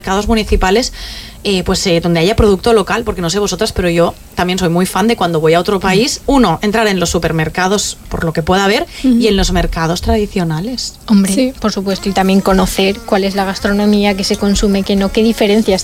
mercados municipales, donde haya producto local, porque no sé vosotras, pero yo también soy muy fan de cuando voy a otro país, entrar en los supermercados por lo que pueda haber y en los mercados tradicionales. Hombre, sí, por supuesto, y también conocer cuál es la gastronomía que se consume, que no, qué diferencias